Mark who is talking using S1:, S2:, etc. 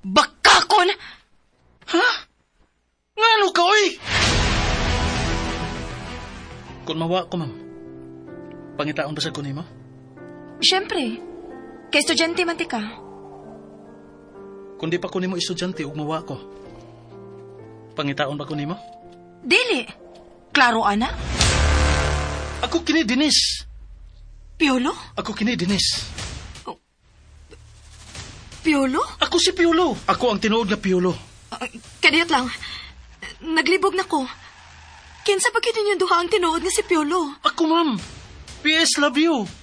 S1: Bakakon!
S2: Ha? Ngano ka, oy? Kung mawa ko, ma'am, pangitaon ba sa kunin mo?
S1: Siyempre. Kay estudyante man ti ka.
S2: Kung di pa kunin mo estudyante, ug mawa ko, pangitaon ba kunin mo?
S1: Dili. Klaro, ana?
S2: Ako kini Dinis.
S1: Piolo?
S2: Ako kini Dinis.
S1: Piolo?
S2: Ako si Piolo. Ako ang tinuod nga Piolo.
S1: Kadiyot lang. Naglibog na ko. Kinsa pa kita niyo duha ang tinuod nga si Piolo?
S2: Ako, ma'am. PS love you.